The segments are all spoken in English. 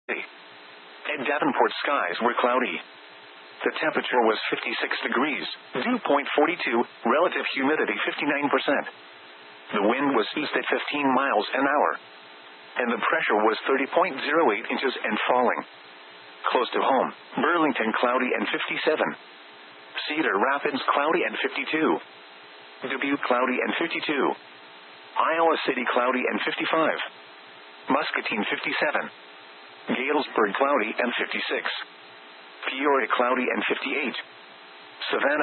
At Davenport, skies were cloudy. The temperature was 56 degrees, dew point 42, relative humidity 59%. The wind was east at 15 miles an hour. And the pressure was 30.08 inches and falling. Close to home, Burlington cloudy and 57. Cedar Rapids cloudy and 52. Dubuque cloudy and 52. Iowa City cloudy and 55. Muscatine 57. Galesburg cloudy and 56. Peoria cloudy and 58. Savannah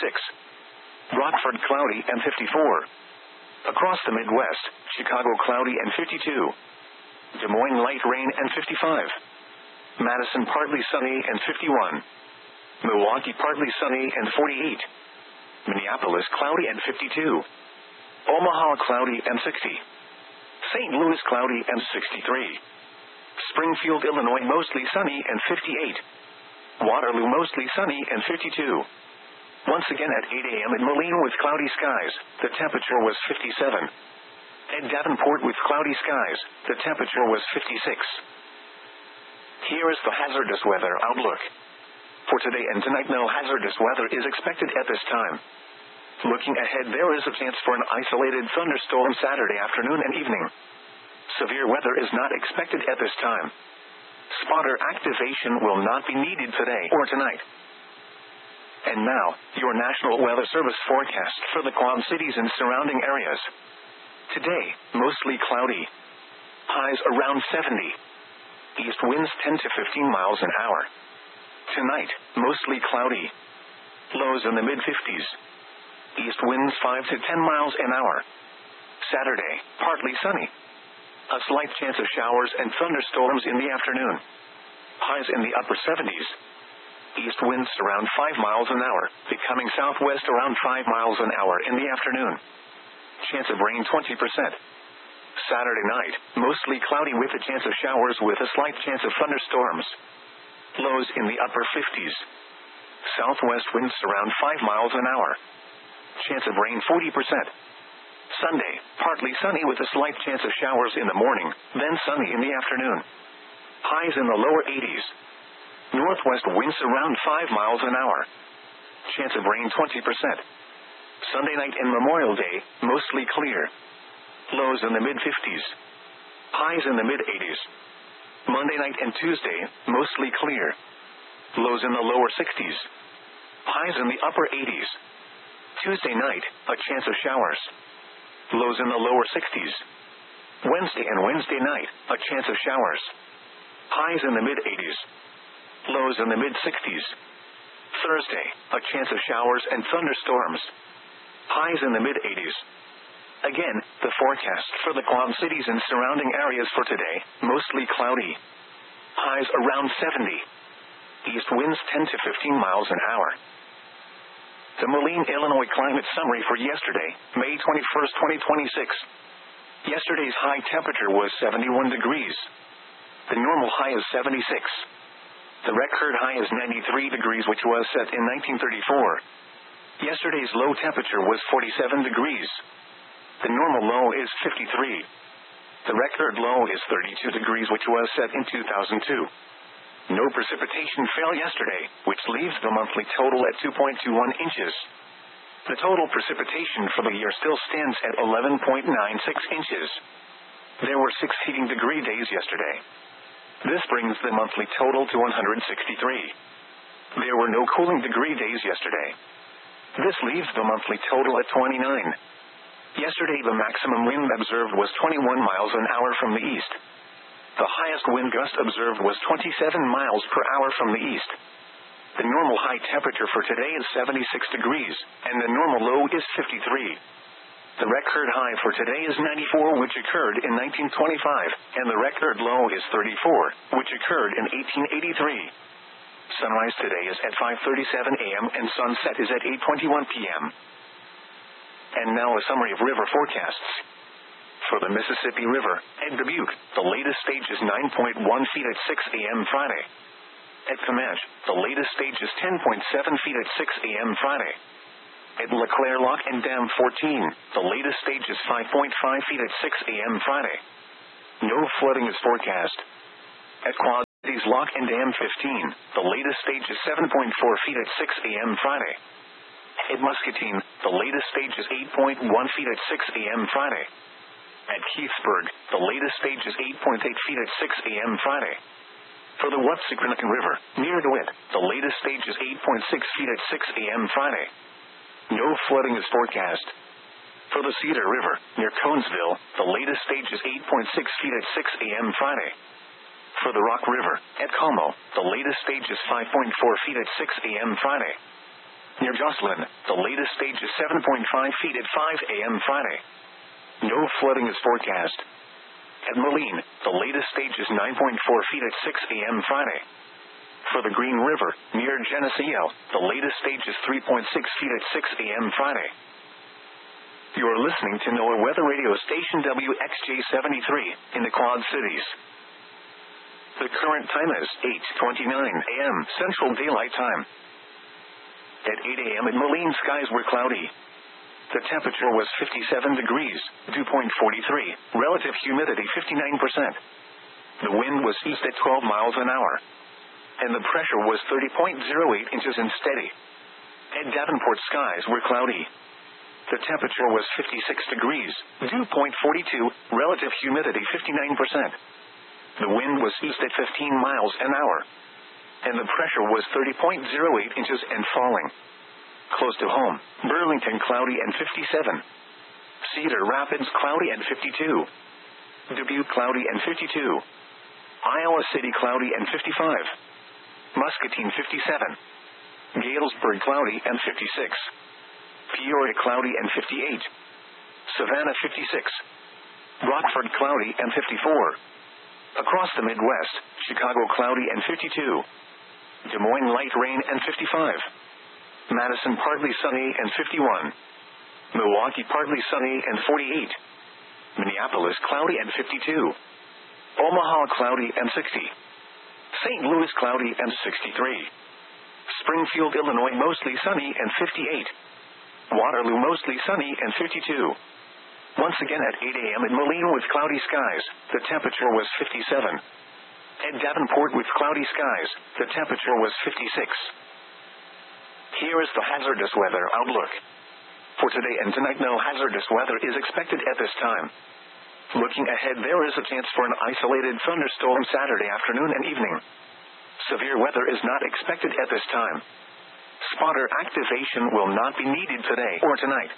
56. Rockford cloudy and 54. Across the Midwest, Chicago cloudy and 52. Des Moines light rain and 55. Madison partly sunny and 51. Milwaukee partly sunny and 48. Minneapolis cloudy and 52. Omaha cloudy and 60. St. Louis cloudy and 63. Springfield, Illinois mostly sunny and 58. Waterloo mostly sunny and 52. Once again at 8 a.m. in Moline with cloudy skies, the temperature was 57. At Davenport with cloudy skies, the temperature was 56. Here is the hazardous weather outlook. For today and tonight, no hazardous weather is expected at this time. Looking ahead, there is a chance for an isolated thunderstorm Saturday afternoon and evening. Severe weather is not expected at this time. Spotter activation will not be needed today or tonight. And now, your National Weather Service forecast for the Quad Cities and surrounding areas. Today, mostly cloudy. Highs around 70. East winds 10 to 15 miles an hour. Tonight, mostly cloudy. Lows in the mid-50s. East winds 5 to 10 miles an hour. Saturday, partly sunny. A slight chance of showers and thunderstorms in the afternoon. Highs in the upper 70s. East winds around 5 miles an hour, becoming southwest around 5 miles an hour in the afternoon. Chance of rain 20%. Saturday night, mostly cloudy with a chance of showers with a slight chance of thunderstorms. Lows in the upper 50s. Southwest winds around 5 miles an hour. Chance of rain 40%. Sunday, partly sunny with a slight chance of showers in the morning, then sunny in the afternoon. Highs in the lower 80s. Northwest winds around 5 miles an hour. Chance of rain 20%. Sunday night and Memorial Day, mostly clear. Lows in the mid-50s. Highs in the mid-80s. Monday night and Tuesday, mostly clear. Lows in the lower 60s. Highs in the upper 80s. Tuesday night, a chance of showers. Lows in the lower 60s. Wednesday and Wednesday night, a chance of showers. Highs in the mid-80s. Lows in the mid-60s. Thursday, a chance of showers and thunderstorms. Highs in the mid-80s. Again, the forecast for the Quad Cities and surrounding areas for today, mostly cloudy. Highs around 70. East winds 10 to 15 miles an hour. The Moline, Illinois climate summary for yesterday, May 21st, 2026. Yesterday's high temperature was 71 degrees. The normal high is 76. The record high is 93 degrees, which was set in 1934. Yesterday's low temperature was 47 degrees. The normal low is 53. The record low is 32 degrees, which was set in 2002. No precipitation fell yesterday, which leaves the monthly total at 2.21 inches. The total precipitation for the year still stands at 11.96 inches. There were 6 heating degree days yesterday. This brings the monthly total to 163. There were no cooling degree days yesterday. This leaves the monthly total at 29. Yesterday the maximum wind observed was 21 miles an hour from the east. The highest wind gust observed was 27 miles per hour from the east. The normal high temperature for today is 76 degrees, and the normal low is 53. The record high for today is 94, which occurred in 1925, and the record low is 34, which occurred in 1883. Sunrise today is at 5:37 a.m. and sunset is at 8:21 p.m. And now a summary of river forecasts. For the Mississippi River, at Dubuque, the latest stage is 9.1 feet at 6 a.m. Friday. At Comanche, the latest stage is 10.7 feet at 6 a.m. Friday. At LeClaire Lock and Dam 14, the latest stage is 5.5 feet at 6 a.m. Friday. No flooding is forecast. At Quad Cities Lock and Dam 15, the latest stage is 7.4 feet at 6 a.m. Friday. At Muscatine, the latest stage is 8.1 feet at 6 a.m. Friday. At Keithsburg, the latest stage is 8.8 feet at 6 a.m. Friday. For the Watsicranacan River, near DeWitt, the latest stage is 8.6 feet at 6 a.m. Friday. No flooding is forecast. For the Cedar River, near Conesville, the latest stage is 8.6 feet at 6 a.m. Friday. For the Rock River, at Como, the latest stage is 5.4 feet at 6 a.m. Friday. Near Jocelyn, the latest stage is 7.5 feet at 5 a.m. Friday. No flooding is forecast. At Moline, the latest stage is 9.4 feet at 6 a.m. Friday. For the Green River, near Geneseo, the latest stage is 3.6 feet at 6 a.m. Friday. You are listening to NOAA Weather Radio Station WXJ73 in the Quad Cities. The current time is 8:29 a.m. Central Daylight Time. At 8 a.m. in Moline, skies were cloudy. The temperature was 57 degrees, dew point 43, relative humidity 59%. The wind was east at 12 miles an hour. And the pressure was 30.08 inches and steady. At Davenport, skies were cloudy. The temperature was 56 degrees, dew point 42, relative humidity 59%. The wind was east at 15 miles an hour. And the pressure was 30.08 inches and falling. Close to home, Burlington cloudy and 57. Cedar Rapids cloudy and 52. Dubuque cloudy and 52. Iowa City cloudy and 55. Muscatine 57. Galesburg cloudy and 56. Peoria cloudy and 58. Savannah 56. Rockford cloudy and 54. Across the Midwest, Chicago cloudy and 52. Des Moines light rain and 55. Madison partly sunny and 51. Milwaukee partly sunny and 48. Minneapolis cloudy and 52. Omaha cloudy and 60. St. Louis cloudy and 63. Springfield, Illinois mostly sunny and 58. Waterloo mostly sunny and 52. Once again at 8 a.m. in Moline with cloudy skies, the temperature was 57. At Davenport with cloudy skies, the temperature was 56. Here is the hazardous weather outlook. For today and tonight, no hazardous weather is expected at this time. Looking ahead, there is a chance for an isolated thunderstorm Saturday afternoon and evening. Severe weather is not expected at this time. Spotter activation will not be needed today or tonight.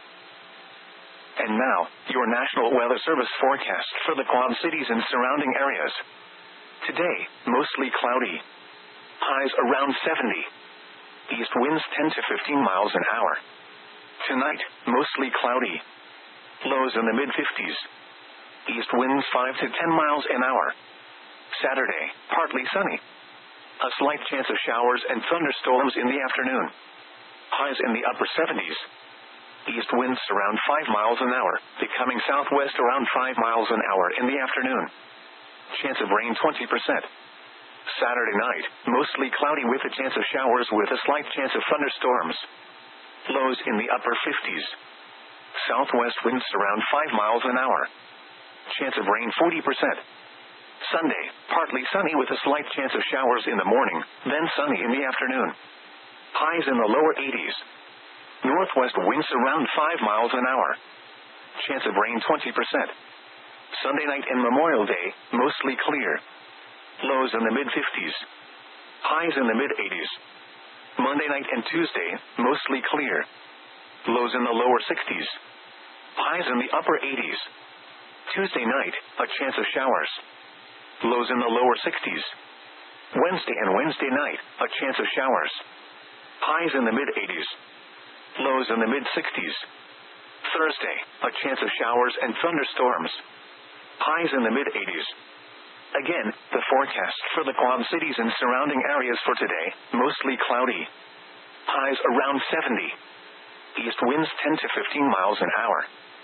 And now, your National Weather Service forecast for the Quad Cities and surrounding areas. Today, mostly cloudy. Highs around 70. East winds 10 to 15 miles an hour. Tonight, mostly cloudy. Lows in the mid-50s. East winds 5 to 10 miles an hour. Saturday, partly sunny. A slight chance of showers and thunderstorms in the afternoon. Highs in the upper 70s. East winds around 5 miles an hour, becoming southwest around 5 miles an hour in the afternoon. Chance of rain 20%. Saturday night, mostly cloudy with a chance of showers with a slight chance of thunderstorms. Lows in the upper 50s. Southwest winds around 5 miles an hour. Chance of rain 40%. Sunday, partly sunny with a slight chance of showers in the morning, then sunny in the afternoon. Highs in the lower 80s. Northwest winds around 5 miles an hour. Chance of rain 20%. Sunday night and Memorial Day, mostly clear. Lows in the mid-50s. Highs in the mid-80s. Monday night and Tuesday, mostly clear. Lows in the lower 60s. Highs in the upper 80s. Tuesday night, a chance of showers. Lows in the lower 60s. Wednesday and Wednesday night, a chance of showers. Highs in the mid-80s. Lows in the mid-60s. Thursday, a chance of showers and thunderstorms. Highs in the mid-80s. Again, the forecast for the Quad Cities and surrounding areas for today, mostly cloudy. Highs around 70. East winds 10 to 15 miles an hour.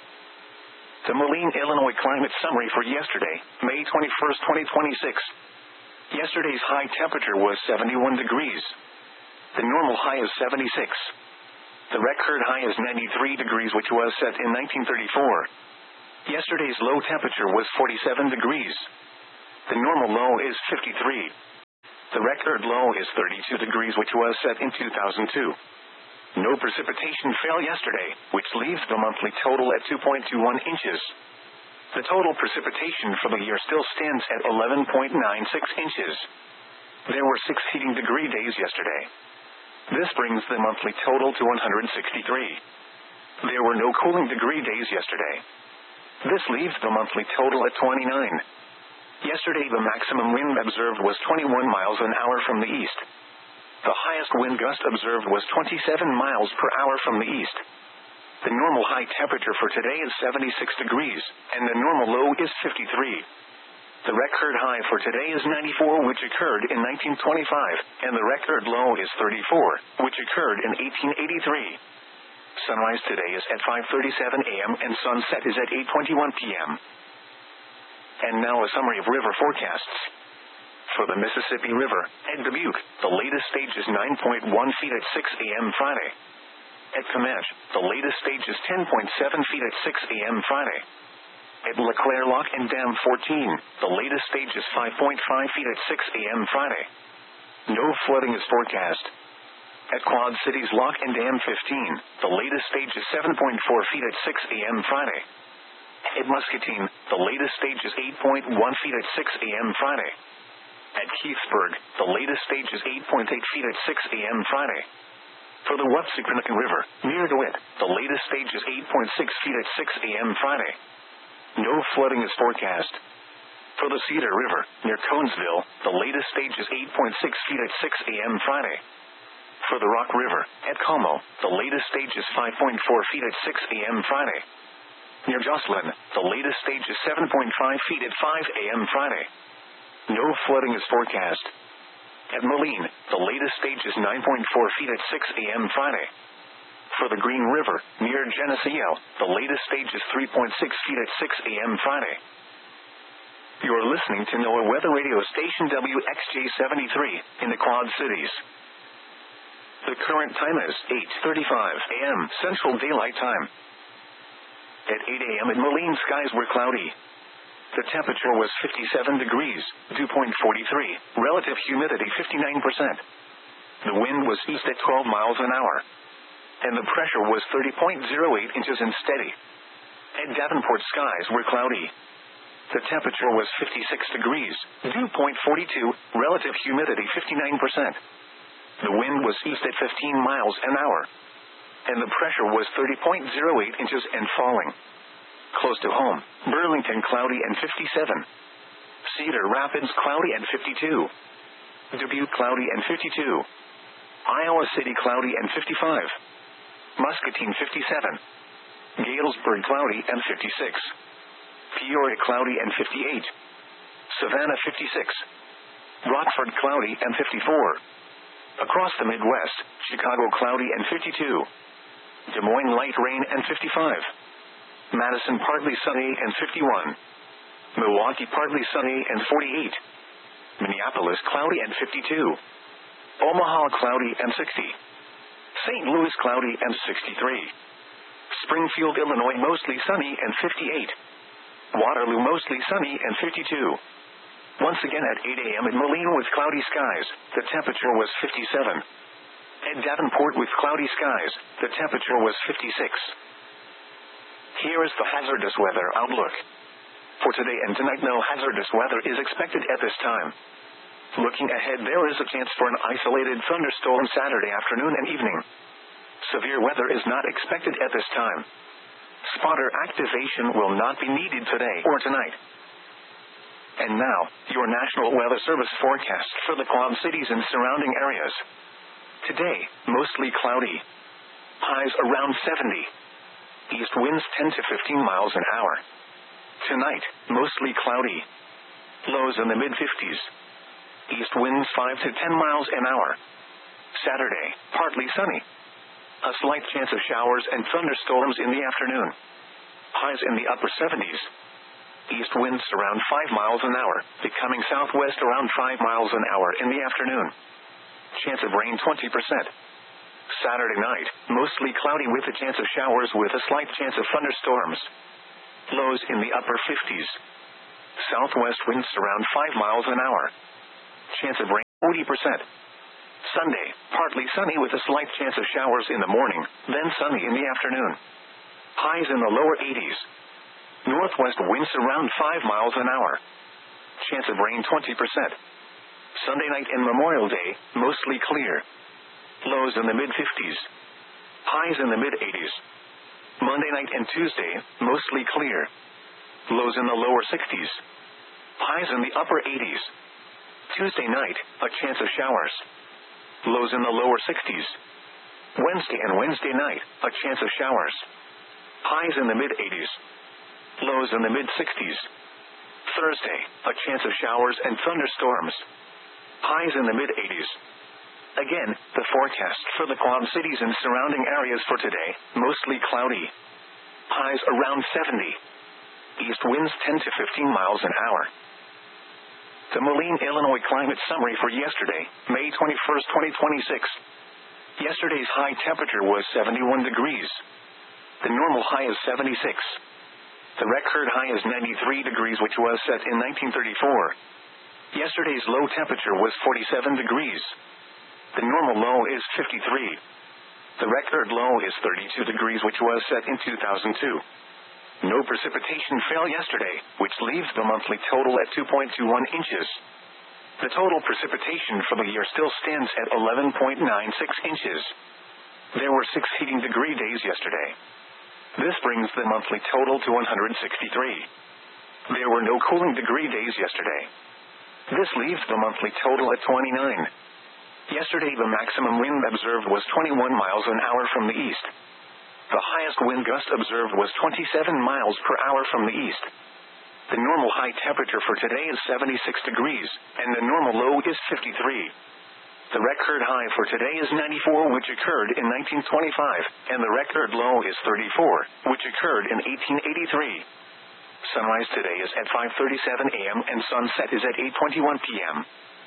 The Moline, Illinois climate summary for yesterday, May 21st, 2026. Yesterday's high temperature was 71 degrees. The normal high is 76. The record high is 93 degrees, which was set in 1934. Yesterday's low temperature was 47 degrees. The normal low is 53. The record low is 32 degrees, which was set in 2002. No precipitation fell yesterday, which leaves the monthly total at 2.21 inches. The total precipitation for the year still stands at 11.96 inches. There were 6 heating degree days yesterday. This brings the monthly total to 163. There were no cooling degree days yesterday. This leaves the monthly total at 29. Yesterday the maximum wind observed was 21 miles an hour from the east. The highest wind gust observed was 27 miles per hour from the east. The normal high temperature for today is 76 degrees, and the normal low is 53. The record high for today is 94, which occurred in 1925, and the record low is 34, which occurred in 1883. Sunrise today is at 5:37 a.m. and sunset is at 8:21 p.m. And now a summary of river forecasts. For the Mississippi River, at Dubuque, the latest stage is 9.1 feet at 6 a.m. Friday. At Comanche, the latest stage is 10.7 feet at 6 a.m. Friday. At LeClaire Lock and Dam 14, the latest stage is 5.5 feet at 6 a.m. Friday. No flooding is forecast. At Quad Cities Lock and Dam 15, the latest stage is 7.4 feet at 6 a.m. Friday. At Muscatine, the latest stage is 8.1 feet at 6 a.m. Friday. At Keithsburg, the latest stage is 8.8 feet at 6 a.m. Friday. For the Wapsipinicon River, near DeWitt, the latest stage is 8.6 feet at 6 a.m. Friday. No flooding is forecast. For the Cedar River, near Conesville, the latest stage is 8.6 feet at 6 a.m. Friday. For the Rock River, at Como, the latest stage is 5.4 feet at 6 a.m. Friday. Near Jocelyn, the latest stage is 7.5 feet at 5 a.m. Friday. No flooding is forecast. At Moline, the latest stage is 9.4 feet at 6 a.m. Friday. For the Green River, near Geneseo, the latest stage is 3.6 feet at 6 a.m. Friday. You're listening to NOAA Weather Radio Station WXJ73 in the Quad Cities. The current time is 8:35 a.m. Central Daylight Time. At 8 a.m. in Moline, skies were cloudy. The temperature was 57 degrees, dew point 43, relative humidity 59%. The wind was east at 12 miles an hour. And the pressure was 30.08 inches and steady. At Davenport, skies were cloudy. The temperature was 56 degrees, dew point 42, relative humidity 59%. The wind was east at 15 miles an hour. And the pressure was 30.08 inches and falling. Close to home, Burlington cloudy and 57. Cedar Rapids cloudy and 52. Dubuque cloudy and 52. Iowa City cloudy and 55. Muscatine 57. Galesburg cloudy and 56. Peoria cloudy and 58. Savannah 56. Rockford cloudy and 54. Across the Midwest, Chicago cloudy and 52. Des Moines light rain and 55. Madison partly sunny and 51. Milwaukee partly sunny and 48. Minneapolis cloudy and 52. Omaha cloudy and 60. St. Louis cloudy and 63. Springfield, Illinois mostly sunny and 58. Waterloo mostly sunny and 52. Once again at 8 a.m. in Moline with cloudy skies, the temperature was 57. At Davenport with cloudy skies, the temperature was 56. Here is the hazardous weather outlook. For today and tonight, no hazardous weather is expected at this time. Looking ahead, there is a chance for an isolated thunderstorm Saturday afternoon and evening. Severe weather is not expected at this time. Spotter activation will not be needed today or tonight. And now, your National Weather Service forecast for the Quad Cities and surrounding areas. Today, mostly cloudy. Highs around 70. East winds 10 to 15 miles an hour. Tonight, mostly cloudy. Lows in the mid-50s. East winds 5 to 10 miles an hour. Saturday, partly sunny. A slight chance of showers and thunderstorms in the afternoon. Highs in the upper 70s. East winds around 5 miles an hour, becoming southwest around 5 miles an hour in the afternoon. Chance of rain 20%. Saturday night, mostly cloudy with a chance of showers with a slight chance of thunderstorms. Lows in the upper 50s. Southwest winds around 5 miles an hour. Chance of rain 40%. Sunday, partly sunny with a slight chance of showers in the morning, then sunny in the afternoon. Highs in the lower 80s. Northwest winds around 5 miles an hour. Chance of rain 20%. Sunday night and Memorial Day, mostly clear. Lows in the mid-50s. Highs in the mid-80s. Monday night and Tuesday, mostly clear. Lows in the lower 60s. Highs in the upper 80s. Tuesday night, a chance of showers. Lows in the lower 60s. Wednesday and Wednesday night, a chance of showers. Highs in the mid-80s. Lows in the mid-60s. Thursday, a chance of showers and thunderstorms. Highs in the mid-80s. Again, the forecast for the Quad Cities and surrounding areas for today, mostly cloudy. Highs around 70. East winds 10 to 15 miles an hour. The Moline, Illinois climate summary for yesterday, May 21st, 2026. Yesterday's high temperature was 71 degrees. The normal high is 76. The record high is 93 degrees, which was set in 1934. Yesterday's low temperature was 47 degrees. The normal low is 53. The record low is 32 degrees, which was set in 2002. No precipitation fell yesterday, which leaves the monthly total at 2.21 inches. The total precipitation for the year still stands at 11.96 inches. There were 6 heating degree days yesterday. This brings the monthly total to 163. There were no cooling degree days yesterday. This leaves the monthly total at 29. Yesterday the maximum wind observed was 21 miles an hour from the east. The highest wind gust observed was 27 miles per hour from the east. The normal high temperature for today is 76 degrees, and the normal low is 53. The record high for today is 94, which occurred in 1925, and the record low is 34, which occurred in 1883. Sunrise today is at 5:37 a.m. and sunset is at 8:21 p.m.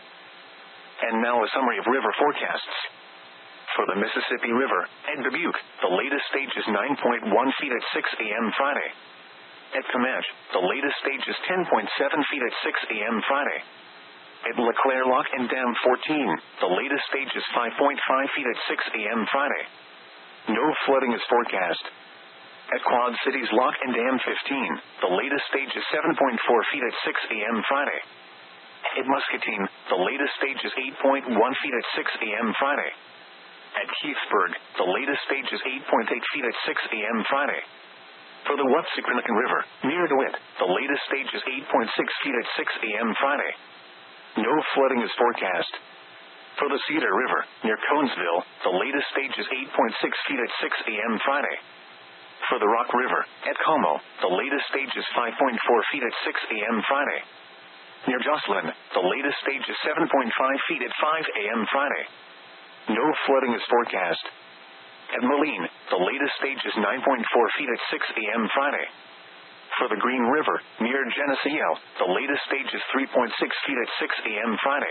And now a summary of river forecasts. For the Mississippi River, at Dubuque, the latest stage is 9.1 feet at 6 a.m. Friday. At Comanche, the latest stage is 10.7 feet at 6 a.m. Friday. At LeClaire Lock and Dam 14, the latest stage is 5.5 feet at 6 a.m. Friday. No flooding is forecast. At Quad Cities Lock and Dam 15, the latest stage is 7.4 feet at 6 a.m. Friday. At Muscatine, the latest stage is 8.1 feet at 6 a.m. Friday. At Keithsburg, the latest stage is 8.8 feet at 6 a.m. Friday. For the Wapsiquanacan River, near DeWitt, the latest stage is 8.6 feet at 6 a.m. Friday. No flooding is forecast. For the Cedar River, near Conesville, the latest stage is 8.6 feet at 6 a.m. Friday. For the Rock River, at Como, the latest stage is 5.4 feet at 6 a.m. Friday. Near Jocelyn, the latest stage is 7.5 feet at 5 a.m. Friday. No flooding is forecast. At Moline, the latest stage is 9.4 feet at 6 a.m. Friday. For the Green River, near Geneseo, the latest stage is 3.6 feet at 6 a.m. Friday.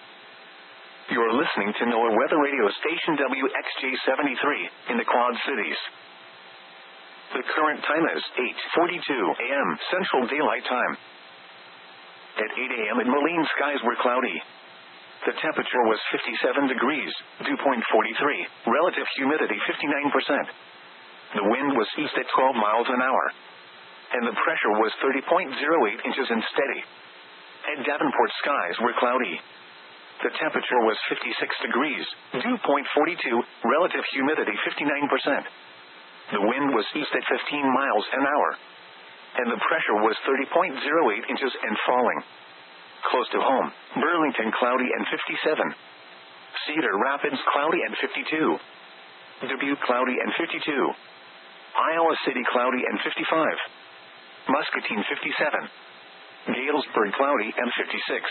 You are listening to NOAA Weather Radio Station WXJ73 in the Quad Cities. The current time is 8:42 a.m. Central Daylight Time. At 8 a.m. in Moline, skies were cloudy. The temperature was 57 degrees, dew point 43, relative humidity 59%. The wind was east at 12 miles an hour. And the pressure was 30.08 inches and steady. At Davenport, skies were cloudy. The temperature was 56 degrees, dew point 42, relative humidity 59%. The wind was east at 15 miles an hour. And the pressure was 30.08 inches and falling. Close to home, Burlington cloudy and 57. Cedar Rapids cloudy and 52. Dubuque cloudy and 52. Iowa City cloudy and 55. Muscatine 57. Galesburg cloudy and 56.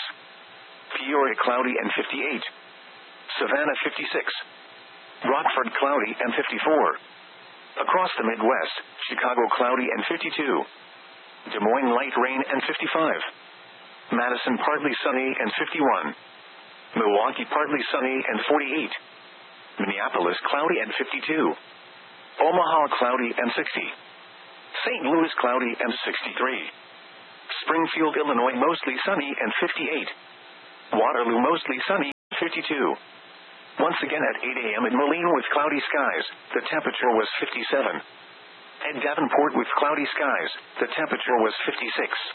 Peoria cloudy and 58. Savannah 56. Rockford cloudy and 54. Across the Midwest, Chicago cloudy and 52. Des Moines light rain and 55. Madison partly sunny and 51. Milwaukee partly sunny and 48. Minneapolis cloudy and 52. Omaha cloudy and 60. St. Louis cloudy and 63. Springfield, Illinois mostly sunny and 58. Waterloo mostly sunny 52. Once again at 8 a.m. in Moline with cloudy skies, the temperature was 57. At Davenport with cloudy skies, the temperature was 56.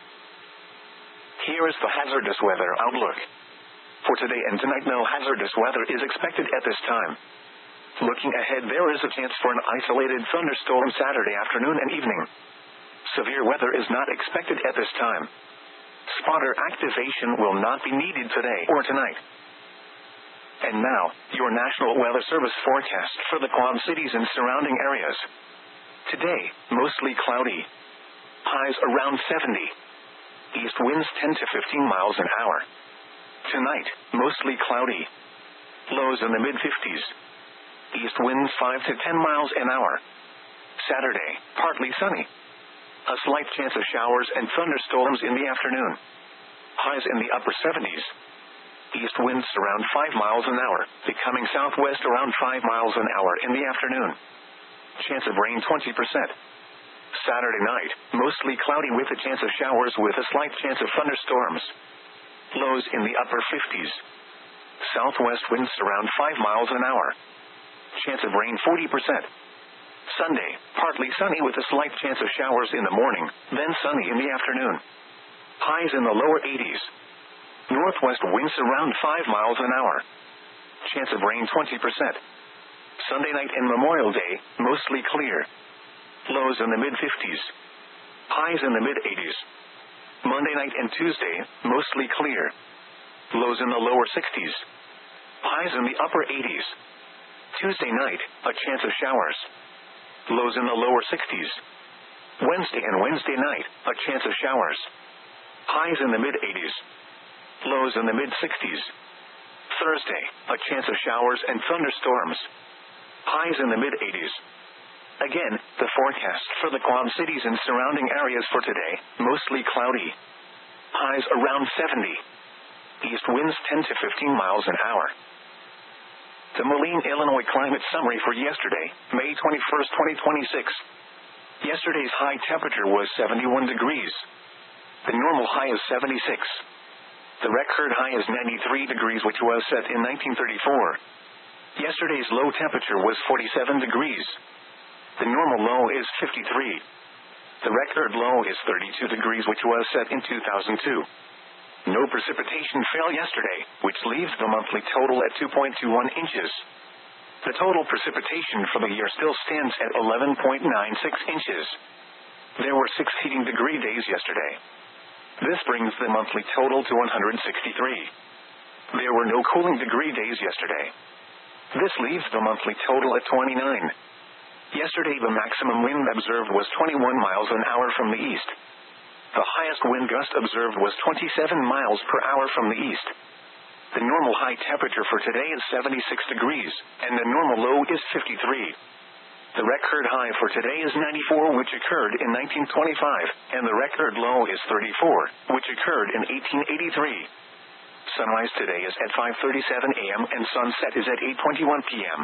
Here is the hazardous weather outlook. For today and tonight, no hazardous weather is expected at this time. Looking ahead, there is a chance for an isolated thunderstorm Saturday afternoon and evening. Severe weather is not expected at this time. Spotter activation will not be needed today or tonight. And now, your National Weather Service forecast for the Quad Cities and surrounding areas. Today, mostly cloudy. Highs around 70. East winds 10 to 15 miles an hour. Tonight, mostly cloudy. Lows in the mid-50s. East winds 5 to 10 miles an hour. Saturday, partly sunny. A slight chance of showers and thunderstorms in the afternoon. Highs in the upper 70s. East winds around 5 miles an hour, becoming southwest around 5 miles an hour in the afternoon. Chance of rain 20%. Saturday night, mostly cloudy with a chance of showers with a slight chance of thunderstorms. Lows in the upper 50s. Southwest winds around 5 miles an hour. Chance of rain 40%. Sunday, partly sunny with a slight chance of showers in the morning, then sunny in the afternoon. Highs in the lower 80s. Northwest winds around 5 miles an hour. Chance of rain 20%. Sunday night and Memorial Day, mostly clear. Lows in the mid-50s. Highs in the mid-80s. Monday night and Tuesday, mostly clear. Lows in the lower 60s. Highs in the upper 80s. Tuesday night, a chance of showers. Lows in the lower 60s. Wednesday and Wednesday night, a chance of showers. Highs in the mid-80s. Lows in the mid-60s. Thursday, a chance of showers and thunderstorms. Highs in the mid-80s. Again, the forecast for the Quad Cities and surrounding areas for today, mostly cloudy. Highs around 70. East winds 10 to 15 miles an hour. The Moline, Illinois climate summary for yesterday, May 21st, 2026. Yesterday's high temperature was 71 degrees. The normal high is 76. The record high is 93 degrees, which was set in 1934. Yesterday's low temperature was 47 degrees. The normal low is 53. The record low is 32 degrees, which was set in 2002. No precipitation fell yesterday, which leaves the monthly total at 2.21 inches. The total precipitation for the year still stands at 11.96 inches. There were 6 heating degree days yesterday. This brings the monthly total to 163. There were no cooling degree days yesterday. This leaves the monthly total at 29. Yesterday the maximum wind observed was 21 miles an hour from the east. The highest wind gust observed was 27 miles per hour from the east. The normal high temperature for today is 76 degrees, and the normal low is 53. The record high for today is 94, which occurred in 1925, and the record low is 34, which occurred in 1883. Sunrise today is at 5:37 a.m. and sunset is at 8:21 p.m.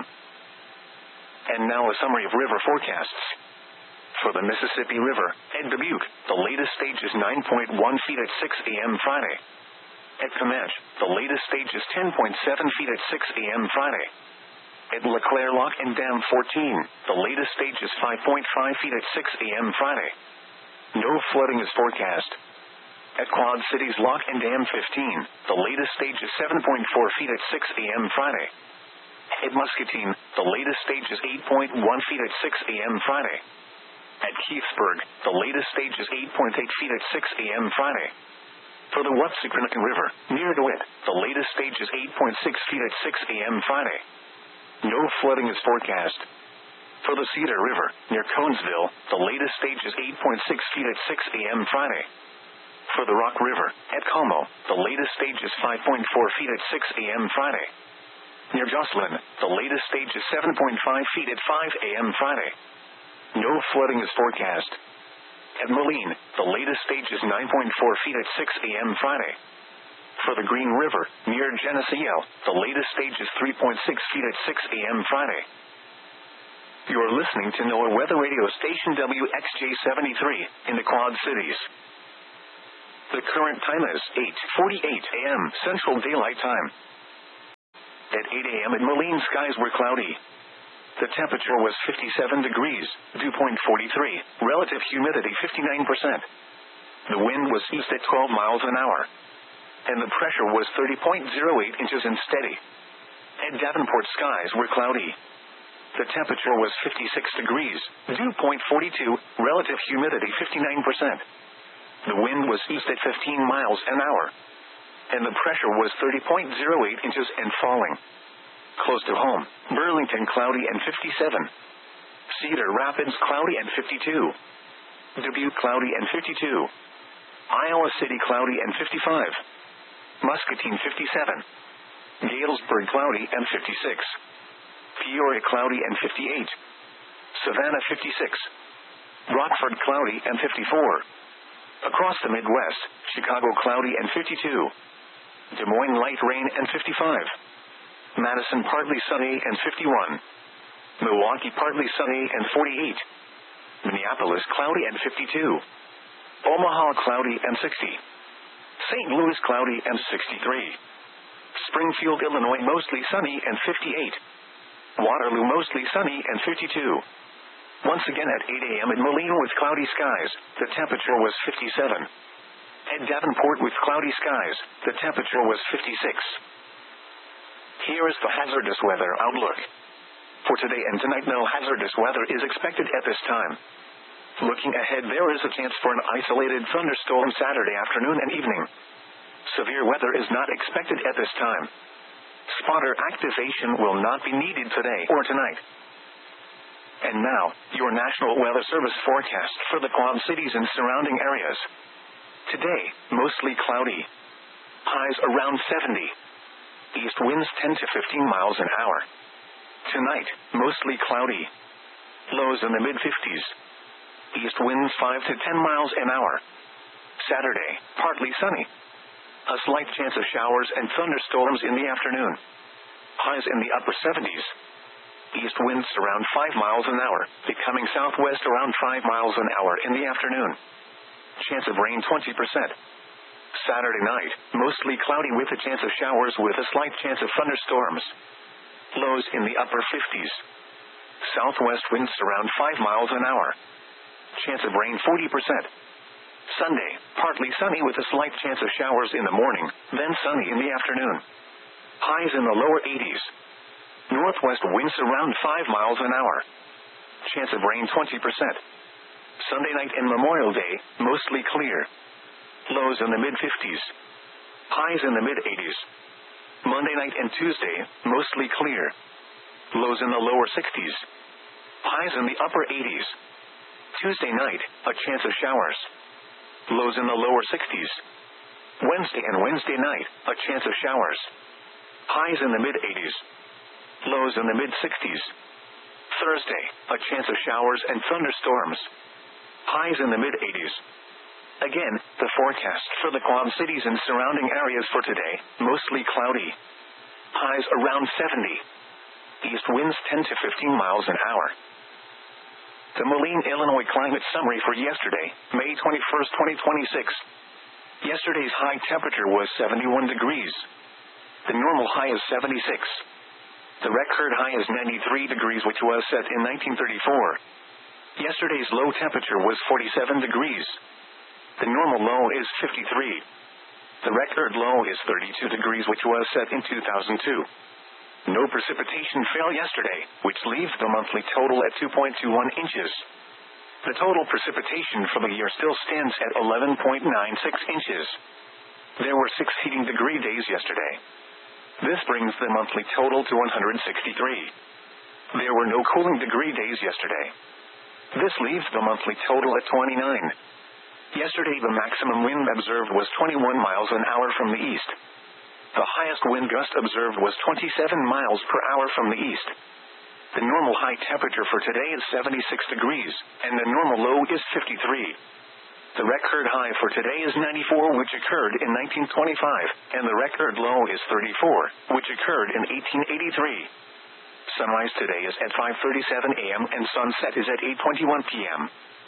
And now a summary of river forecasts. For the Mississippi River, at Dubuque, the latest stage is 9.1 feet at 6 a.m. Friday. At Comanche, the latest stage is 10.7 feet at 6 a.m. Friday. At LeClaire Lock and Dam 14, the latest stage is 5.5 feet at 6 a.m. Friday. No flooding is forecast. At Quad Cities Lock and Dam 15, the latest stage is 7.4 feet at 6 a.m. Friday. At Muscatine, the latest stage is 8.1 feet at 6 a.m. Friday. At Keithsburg, the latest stage is 8.8 feet at 6 a.m. Friday. For the Watsicranican River, near DeWitt, the latest stage is 8.6 feet at 6 a.m. Friday. No flooding is forecast. For the Cedar River, near Conesville, the latest stage is 8.6 feet at 6 a.m. Friday. For the Rock River, at Como, the latest stage is 5.4 feet at 6 a.m. Friday. Near Jocelyn, the latest stage is 7.5 feet at 5 a.m. Friday. No flooding is forecast. At Moline, the latest stage is 9.4 feet at 6 a.m. Friday. For the Green River, near Geneseo, the latest stage is 3.6 feet at 6 a.m. Friday. You are listening to NOAA Weather Radio Station WXJ-73 in the Quad Cities. The current time is 8:48 a.m. Central Daylight Time. At 8 a.m. in Moline, skies were cloudy. The temperature was 57 degrees, dew point 43, relative humidity 59%. The wind was east at 12 miles an hour. And the pressure was 30.08 inches and steady. At Davenport, skies were cloudy. The temperature was 56 degrees, dew point 42, relative humidity 59%. The wind was east at 15 miles an hour. And the pressure was 30.08 inches and falling. Close to home, Burlington cloudy and 57. Cedar Rapids cloudy and 52. Dubuque cloudy and 52. Iowa City cloudy and 55. Muscatine 57. Galesburg cloudy and 56. Peoria cloudy and 58. Savannah 56. Rockford cloudy and 54. Across the Midwest, Chicago cloudy and 52. Des Moines light rain and 55. Madison partly sunny and 51. Milwaukee partly sunny and 48. Minneapolis cloudy and 52. Omaha cloudy and 60. St. Louis cloudy and 63. Springfield, Illinois mostly sunny and 58. Waterloo mostly sunny and 52. Once again at 8 a.m. in Moline with cloudy skies, the temperature was 57. At Davenport with cloudy skies, the temperature was 56. Here is the hazardous weather outlook. For today and tonight, no hazardous weather is expected at this time. Looking ahead, there is a chance for an isolated thunderstorm Saturday afternoon and evening. Severe weather is not expected at this time. Spotter activation will not be needed today or tonight. And now, your National Weather Service forecast for the Quad Cities and surrounding areas. Today, mostly cloudy. Highs around 70. East winds 10 to 15 miles an hour. Tonight, mostly cloudy. Lows in the mid-50s. East winds 5 to 10 miles an hour. Saturday, partly sunny. A slight chance of showers and thunderstorms in the afternoon. Highs in the upper 70s. East winds around 5 miles an hour, becoming southwest around 5 miles an hour in the afternoon. Chance of rain 20%. Saturday night, mostly cloudy with a chance of showers with a slight chance of thunderstorms. Lows in the upper 50s. Southwest winds around 5 miles an hour. Chance of rain 40%. Sunday, partly sunny with a slight chance of showers in the morning, then sunny in the afternoon. Highs in the lower 80s. Northwest winds around 5 miles an hour. Chance of rain 20%. Sunday night and Memorial Day, mostly clear. Lows in the mid-50s. Highs in the mid-80s. Monday night and Tuesday, mostly clear. Lows in the lower 60s. Highs in the upper 80s. Tuesday night, a chance of showers. Lows in the lower 60s. Wednesday and Wednesday night, a chance of showers. Highs in the mid-80s. Lows in the mid-60s. Thursday, a chance of showers and thunderstorms. Highs in the mid-80s. Again, the forecast for the Quad Cities and surrounding areas for today, mostly cloudy. Highs around 70. East winds 10 to 15 miles an hour. The Moline, Illinois climate summary for yesterday, May 21st, 2026. Yesterday's high temperature was 71 degrees. The normal high is 76. The record high is 93 degrees, which was set in 1934. Yesterday's low temperature was 47 degrees. The normal low is 53. The record low is 32 degrees, which was set in 2002. No precipitation fell yesterday, which leaves the monthly total at 2.21 inches. The total precipitation for the year still stands at 11.96 inches. There were 6 heating degree days yesterday. This brings the monthly total to 163. There were no cooling degree days yesterday. This leaves the monthly total at 29. Yesterday the maximum wind observed was 21 miles an hour from the east. The highest wind gust observed was 27 miles per hour from the east. The normal high temperature for today is 76 degrees, and the normal low is 53. The record high for today is 94, which occurred in 1925, and the record low is 34, which occurred in 1883. Sunrise today is at 5:37 a.m. and sunset is at 8:21 p.m.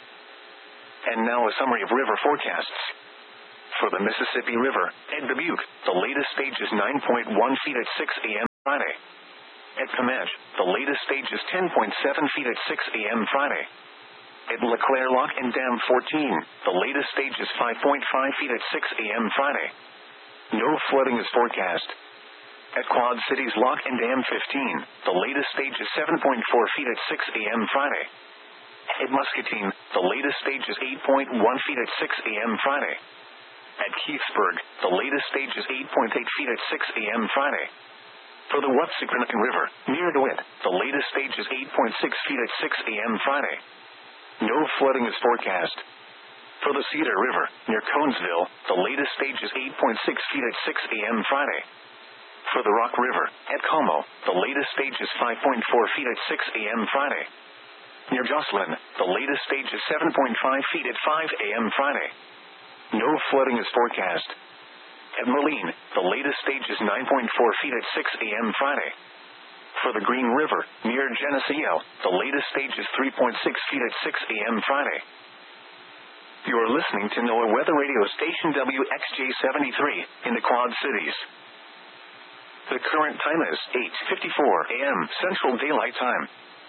And now a summary of river forecasts. For the Mississippi River, at Dubuque, the latest stage is 9.1 feet at 6 a.m. Friday. At Comanche, the latest stage is 10.7 feet at 6 a.m. Friday. At LeClaire Lock and Dam 14, the latest stage is 5.5 feet at 6 a.m. Friday. No flooding is forecast. At Quad Cities Lock and Dam 15, the latest stage is 7.4 feet at 6 a.m. Friday. At Muscatine, the latest stage is 8.1 feet at 6 a.m. Friday. At Keithsburg, the latest stage is 8.8 feet at 6 a.m. Friday. For the Wapsipinicon River, near DeWitt, the latest stage is 8.6 feet at 6 a.m. Friday. No flooding is forecast. For the Cedar River, near Conesville, the latest stage is 8.6 feet at 6 a.m. Friday. For the Rock River, at Como, the latest stage is 5.4 feet at 6 a.m. Friday. Near Jocelyn, the latest stage is 7.5 feet at 5 a.m. Friday. No flooding is forecast. At Moline, the latest stage is 9.4 feet at 6 a.m. Friday. For the Green River, near Geneseo, the latest stage is 3.6 feet at 6 a.m. Friday. You are listening to NOAA Weather Radio Station WXJ73 in the Quad Cities. The current time is 8:54 a.m. Central Daylight Time.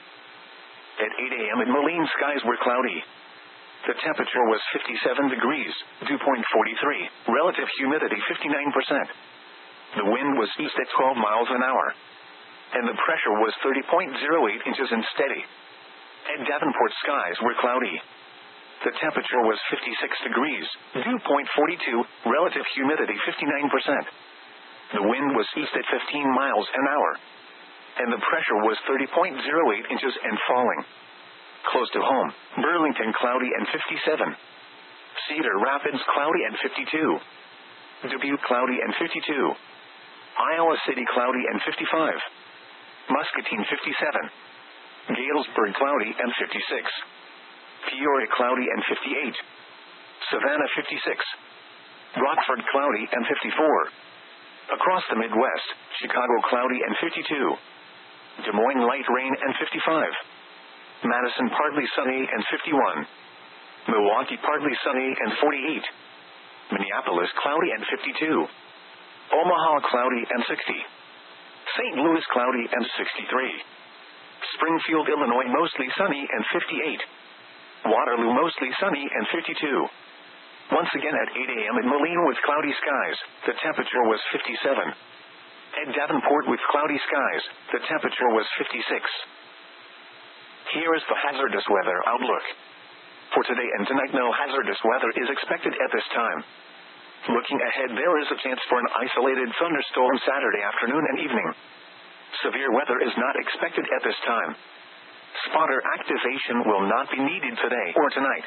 At 8 a.m. in Moline, skies were cloudy. The temperature was 57 degrees, dew point 43, relative humidity 59%. The wind was east at 12 miles an hour. And the pressure was 30.08 inches and steady. At Davenport, skies were cloudy. The temperature was 56 degrees, dew point 42, relative humidity 59%. The wind was east at 15 miles an hour. And the pressure was 30.08 inches and falling. Close to home, Burlington cloudy and 57. Cedar Rapids cloudy and 52. Dubuque cloudy and 52. Iowa City cloudy and 55. Muscatine 57. Galesburg cloudy and 56. Peoria cloudy and 58. Savannah 56. Rockford cloudy and 54. Across the Midwest, Chicago cloudy and 52. Des Moines light rain and 55. Madison partly sunny and 51. Milwaukee partly sunny and 48. Minneapolis cloudy and 52. Omaha cloudy and 60. St. Louis cloudy and 63. Springfield, Illinois mostly sunny and 58. Waterloo mostly sunny and 52. Once again at 8 a.m. in Moline with cloudy skies, the temperature was 57. At Davenport with cloudy skies, the temperature was 56. Here is the hazardous weather outlook. For today and tonight, no hazardous weather is expected at this time. Looking ahead, there is a chance for an isolated thunderstorm Saturday afternoon and evening. Severe weather is not expected at this time. Spotter activation will not be needed today or tonight.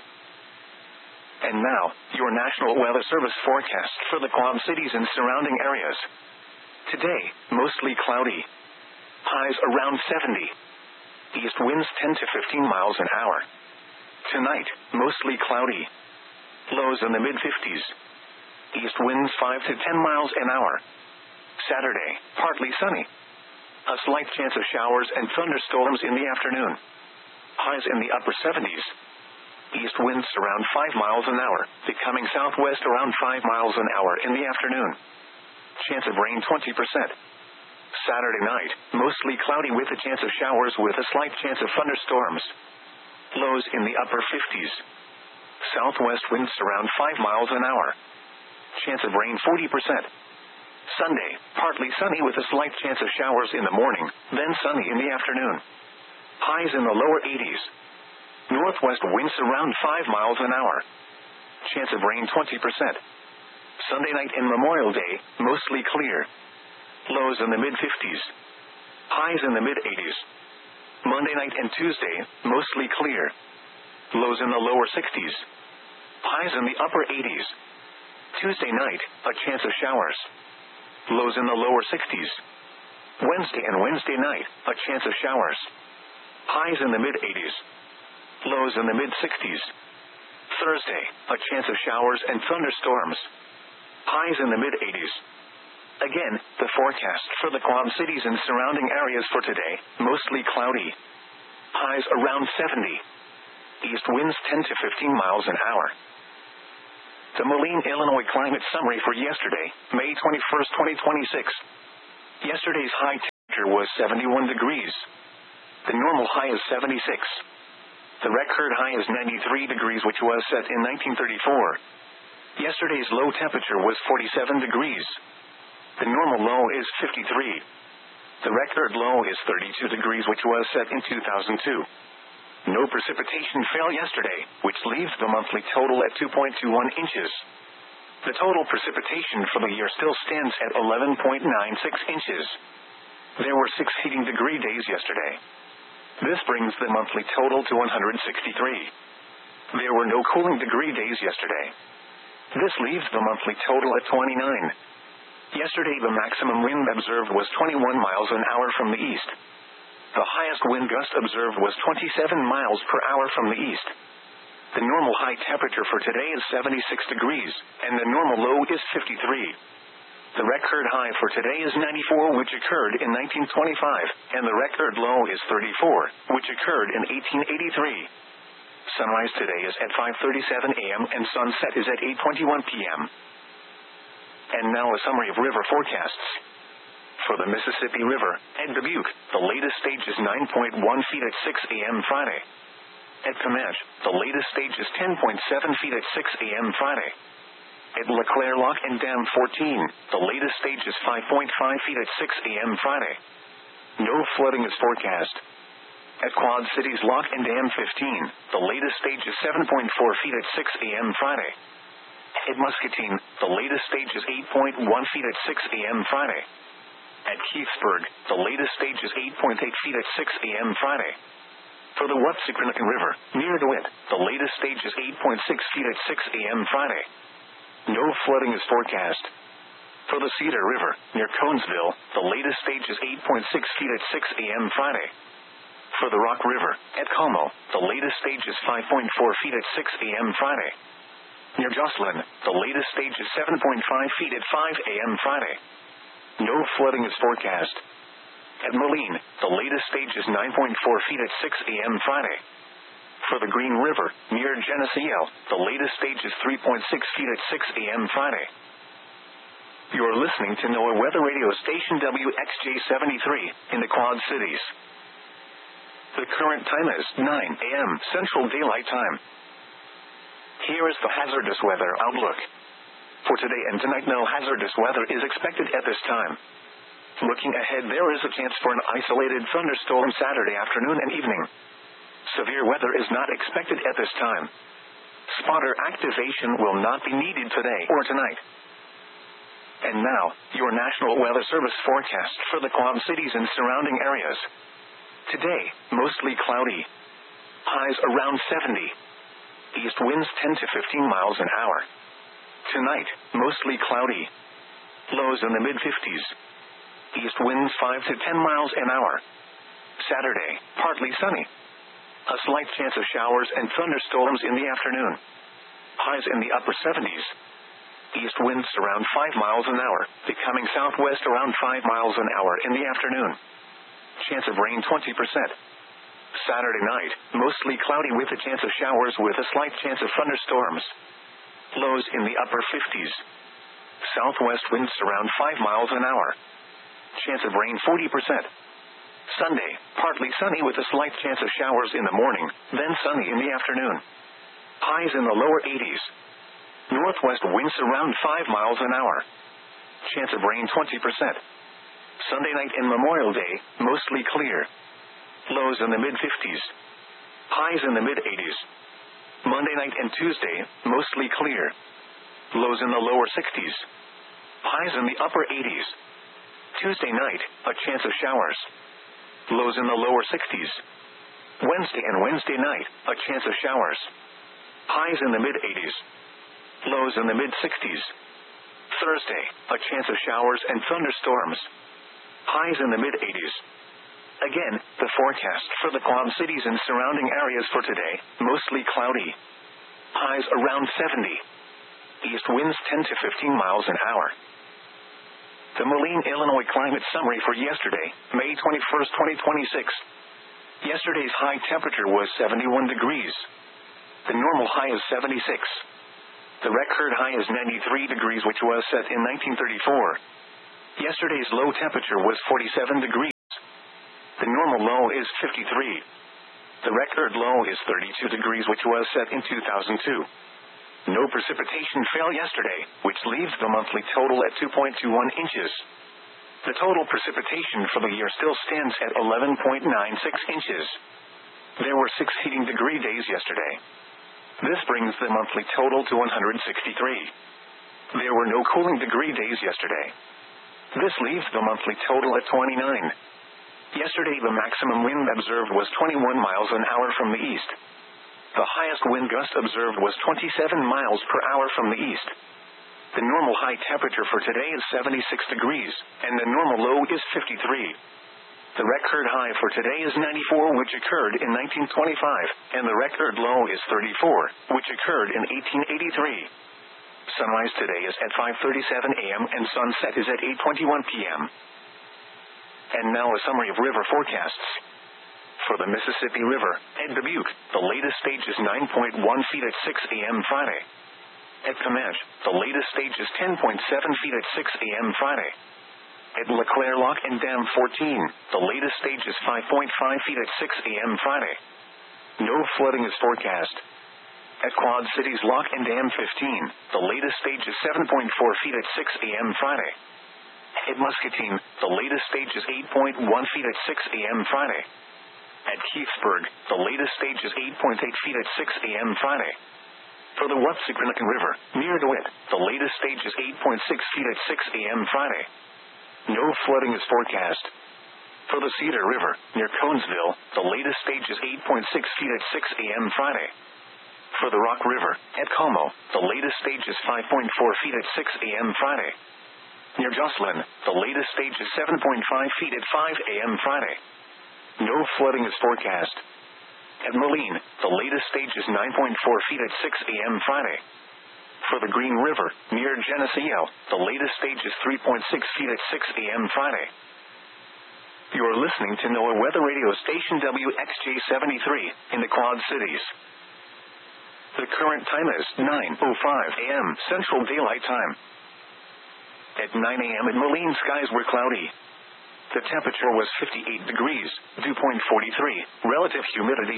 And now, your National Weather Service forecast for the Quad Cities and surrounding areas. Today, mostly cloudy. Highs around 70. East winds 10 to 15 miles an hour. Tonight, mostly cloudy. Lows in the mid-50s. East winds 5 to 10 miles an hour. Saturday, partly sunny. A slight chance of showers and thunderstorms in the afternoon. Highs in the upper 70s. East winds around 5 miles an hour, becoming southwest around 5 miles an hour in the afternoon. Chance of rain 20%. Saturday night, mostly cloudy with a chance of showers with a slight chance of thunderstorms. Lows in the upper 50s. Southwest winds around 5 miles an hour. Chance of rain 40%. Sunday, partly sunny with a slight chance of showers in the morning, then sunny in the afternoon. Highs in the lower 80s. Northwest winds around 5 miles an hour. Chance of rain 20%. Sunday night and Memorial Day, mostly clear. Lows in the mid-50s. Highs in the mid-80s. Monday night and Tuesday, mostly clear. Lows in the lower 60s. Highs in the upper 80s. Tuesday night, a chance of showers. Lows in the lower 60s. Wednesday and Wednesday night, a chance of showers. Highs in the mid-80s. Lows in the mid-60s. Thursday, a chance of showers and thunderstorms. Highs in the mid-80s. Again, the forecast for the Quad Cities and surrounding areas for today, mostly cloudy. Highs around 70. East winds 10 to 15 miles an hour. The Moline, Illinois climate summary for yesterday, May 21, 2026. Yesterday's high temperature was 71 degrees. The normal high is 76. The record high is 93 degrees, which was set in 1934. Yesterday's low temperature was 47 degrees. The normal low is 53. The record low is 32 degrees, which was set in 2002. No precipitation fell yesterday, which leaves the monthly total at 2.21 inches. The total precipitation for the year still stands at 11.96 inches. There were 6 heating degree days yesterday. This brings the monthly total to 163. There were no cooling degree days yesterday. This leaves the monthly total at 29. Yesterday the maximum wind observed was 21 miles an hour from the east. The highest wind gust observed was 27 miles per hour from the east. The normal high temperature for today is 76 degrees, and the normal low is 53. The record high for today is 94, which occurred in 1925, and the record low is 34, which occurred in 1883. Sunrise today is at 5:37 a.m. and sunset is at 8:21 p.m. And now a summary of river forecasts. For the Mississippi River, at Dubuque, the latest stage is 9.1 feet at 6 a.m. Friday. At Comanche, the latest stage is 10.7 feet at 6 a.m. Friday. At LeClaire Lock and Dam 14, the latest stage is 5.5 feet at 6 a.m. Friday. No flooding is forecast. At Quad Cities Lock and Dam 15, the latest stage is 7.4 feet at 6 a.m. Friday. At Muscatine, the latest stage is 8.1 feet at 6 a.m. Friday. At Keithsburg, the latest stage is 8.8 feet at 6 a.m. Friday. For the Wapsiquanacan River, near DeWitt, the latest stage is 8.6 feet at 6 a.m. Friday. No flooding is forecast. For the Cedar River, near Conesville, the latest stage is 8.6 feet at 6 a.m. Friday. For the Rock River, at Como, the latest stage is 5.4 feet at 6 a.m. Friday. Near Jocelyn, the latest stage is 7.5 feet at 5 a.m. Friday. No flooding is forecast. At Moline, the latest stage is 9.4 feet at 6 a.m. Friday. For the Green River, near Geneseo, the latest stage is 3.6 feet at 6 a.m. Friday. You are listening to NOAA Weather Radio Station WXJ73 in the Quad Cities. The current time is 9 a.m. Central Daylight Time. Here is the hazardous weather outlook. For today and tonight, no hazardous weather is expected at this time. Looking ahead, there is a chance for an isolated thunderstorm Saturday afternoon and evening. Severe weather is not expected at this time. Spotter activation will not be needed today or tonight. And now, your National Weather Service forecast for the Quad Cities and surrounding areas. Today, mostly cloudy. Highs around 70. East winds 10 to 15 miles an hour. Tonight, mostly cloudy. Lows in the mid-50s. East winds 5 to 10 miles an hour. Saturday, partly sunny. A slight chance of showers and thunderstorms in the afternoon. Highs in the upper 70s. East winds around 5 miles an hour, becoming southwest around 5 miles an hour in the afternoon. Chance of rain 20%. Saturday night, mostly cloudy with a chance of showers with a slight chance of thunderstorms. Lows in the upper 50s. Southwest winds around 5 miles an hour. Chance of rain 40%. Sunday, partly sunny with a slight chance of showers in the morning, then sunny in the afternoon. Highs in the lower 80s. Northwest winds around 5 miles an hour. Chance of rain 20%. Sunday night and Memorial Day, mostly clear. Lows in the mid-50s. Highs in the mid-80s. Monday night and Tuesday, mostly clear. Lows in the lower 60s. Highs in the upper 80s. Tuesday night, a chance of showers. Lows in the lower 60s. Wednesday and Wednesday night, a chance of showers. Highs in the mid-80s. Lows in the mid-60s. Thursday, a chance of showers and thunderstorms. Highs in the mid-80s. Again, the forecast for the Quad Cities and surrounding areas for today, mostly cloudy. Highs around 70. East winds 10 to 15 miles an hour. The Moline, Illinois climate summary for yesterday, May 21st, 2026. Yesterday's high temperature was 71 degrees. The normal high is 76. The record high is 93 degrees, which was set in 1934. Yesterday's low temperature was 47 degrees. The normal low is 53. The record low is 32 degrees, which was set in 2002. No precipitation fell yesterday, which leaves the monthly total at 2.21 inches. The total precipitation for the year still stands at 11.96 inches. There were 6 heating degree days yesterday. This brings the monthly total to 163. There were no cooling degree days yesterday. This leaves the monthly total at 29. Yesterday the maximum wind observed was 21 miles an hour from the east. The highest wind gust observed was 27 miles per hour from the east. The normal high temperature for today is 76 degrees, and the normal low is 53. The record high for today is 94, which occurred in 1925, and the record low is 34, which occurred in 1883. Sunrise today is at 5:37 a.m. and sunset is at 8:21 p.m. And now a summary of river forecasts. For the Mississippi River, at Dubuque, the latest stage is 9.1 feet at 6 a.m. Friday. At Comanche, the latest stage is 10.7 feet at 6 a.m. Friday. At LeClaire Lock and Dam 14, the latest stage is 5.5 feet at 6 a.m. Friday. No flooding is forecast. At Quad Cities Lock and Dam 15, the latest stage is 7.4 feet at 6 a.m. Friday. At Muscatine, the latest stage is 8.1 feet at 6 a.m. Friday. At Keithsburg, the latest stage is 8.8 feet at 6 a.m. Friday. For the Wapsipinicon River, near DeWitt, the latest stage is 8.6 feet at 6 a.m. Friday. No flooding is forecast. For the Cedar River, near Conesville, the latest stage is 8.6 feet at 6 a.m. Friday. For the Rock River, at Como, the latest stage is 5.4 feet at 6 a.m. Friday. Near Jocelyn, the latest stage is 7.5 feet at 5 a.m. Friday. No flooding is forecast. At Moline, the latest stage is 9.4 feet at 6 a.m. Friday. For the Green River, near Geneseo, the latest stage is 3.6 feet at 6 a.m. Friday. You are listening to NOAA Weather Radio Station WXJ73 in the Quad Cities. The current time is 9:05 a.m. Central Daylight Time. At 9 a.m. in Moline, skies were cloudy. The temperature was 58 degrees, dew point 43, relative humidity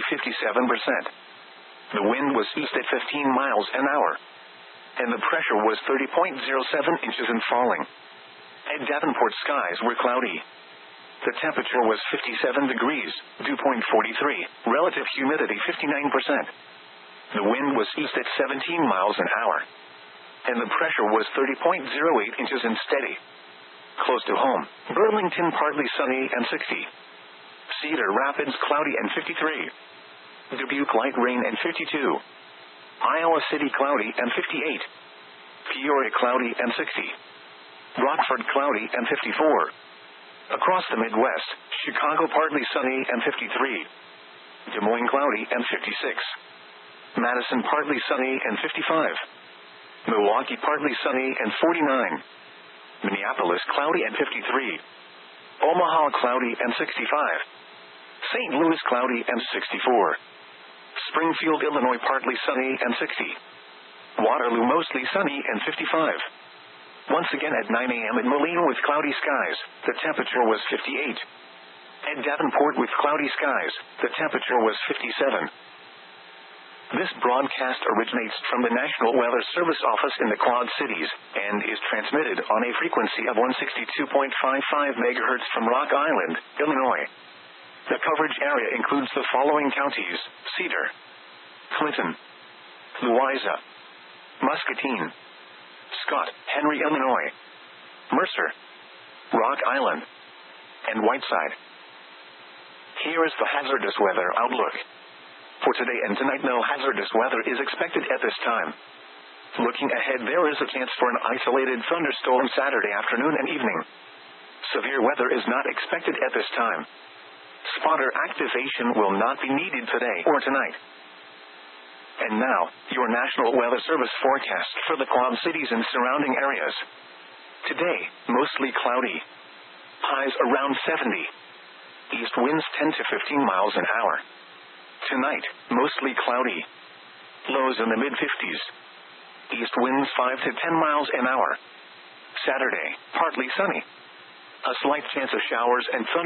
57%. The wind was east at 15 miles an hour. And the pressure was 30.07 inches and falling. At Davenport, skies were cloudy. The temperature was 57 degrees, dew point 43, relative humidity 59%. The wind was east at 17 miles an hour. And the pressure was 30.08 inches and steady. Close to home, Burlington partly sunny and 60. Cedar Rapids cloudy and 53. Dubuque light rain and 52. Iowa City cloudy and 58. Peoria cloudy and 60. Rockford cloudy and 54. Across the Midwest, Chicago partly sunny and 53. Des Moines cloudy and 56. Madison partly sunny and 55. Milwaukee partly sunny and 49. Minneapolis cloudy and 53. Omaha cloudy and 65. St. Louis cloudy and 64. Springfield, Illinois partly sunny and 60. Waterloo mostly sunny and 55. Once again at 9 a.m. in Moline with cloudy skies, the temperature was 58. At Davenport with cloudy skies, the temperature was 57. This broadcast originates from the National Weather Service office in the Quad Cities, and is transmitted on a frequency of 162.55 MHz from Rock Island, Illinois. The coverage area includes the following counties: Cedar, Clinton, Louisa, Muscatine, Scott, Henry, Illinois, Mercer, Rock Island, and Whiteside. Here is the hazardous weather outlook. For today and tonight, no hazardous weather is expected at this time. Looking ahead, there is a chance for an isolated thunderstorm Saturday afternoon and evening. Severe weather is not expected at this time. Spotter activation will not be needed today or tonight. And now, your National Weather Service forecast for the Quad Cities and surrounding areas. Today, mostly cloudy. Highs around 70. East winds 10 to 15 miles an hour. Tonight, mostly cloudy. Lows in the mid-50s. East winds 5 to 10 miles an hour. Saturday, partly sunny. A slight chance of showers and thunderstorms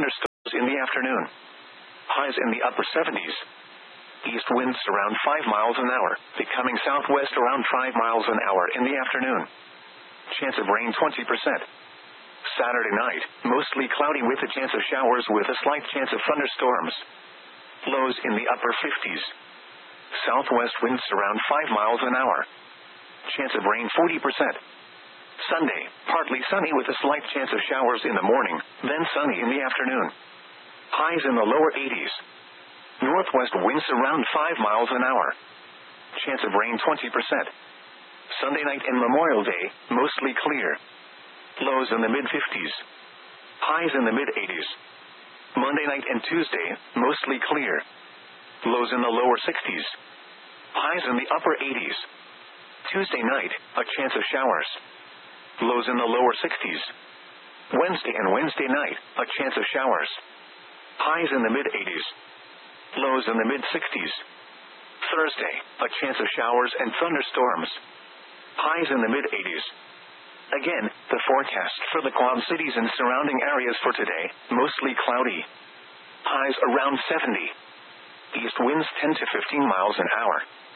in the afternoon. Highs in the upper 70s. East winds around 5 miles an hour, becoming southwest around 5 miles an hour in the afternoon. Chance of rain 20%. Saturday night, mostly cloudy with a chance of showers with a slight chance of thunderstorms. Lows in the upper 50s. Southwest winds around 5 miles an hour. Chance of rain 40%. Sunday, partly sunny with a slight chance of showers in the morning, then sunny in the afternoon. Highs in the lower 80s. Northwest winds around 5 miles an hour. Chance of rain 20%. Sunday night and Memorial Day, mostly clear. Lows in the mid-50s. Highs in the mid-80s. Monday night and Tuesday, mostly clear. Lows in the lower 60s. Highs in the upper 80s. Tuesday night, a chance of showers. Lows in the lower 60s. Wednesday and Wednesday night, a chance of showers. Highs in the mid-80s. Lows in the mid-60s. Thursday, a chance of showers and thunderstorms. Highs in the mid-80s. Again, the forecast for the Quad Cities and surrounding areas for today, mostly cloudy. Highs around 70. East winds 10 to 15 miles an hour.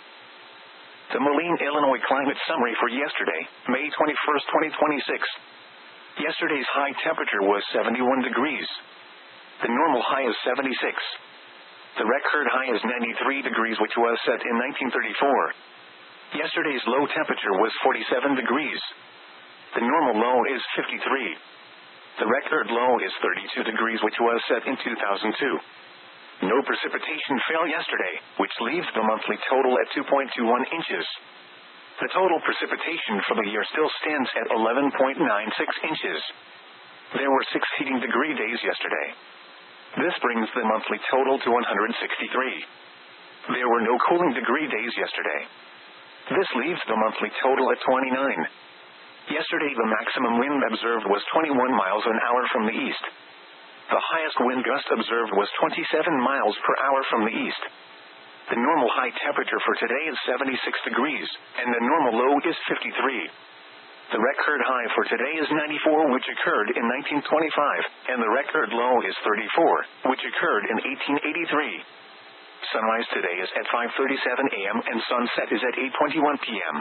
The Moline, Illinois climate summary for yesterday, May 21, 2026. Yesterday's high temperature was 71 degrees. The normal high is 76. The record high is 93 degrees, which was set in 1934. Yesterday's low temperature was 47 degrees. The normal low is 53. The record low is 32 degrees, which was set in 2002. No precipitation fell yesterday, which leaves the monthly total at 2.21 inches. The total precipitation for the year still stands at 11.96 inches. There were 6 heating degree days yesterday. This brings the monthly total to 163. There were no cooling degree days yesterday. This leaves the monthly total at 29. Yesterday the maximum wind observed was 21 miles an hour from the east. The highest wind gust observed was 27 miles per hour from the east. The normal high temperature for today is 76 degrees, and the normal low is 53. The record high for today is 94, which occurred in 1925, and the record low is 34, which occurred in 1883. Sunrise today is at 5:37 a.m. and sunset is at 8:21 p.m.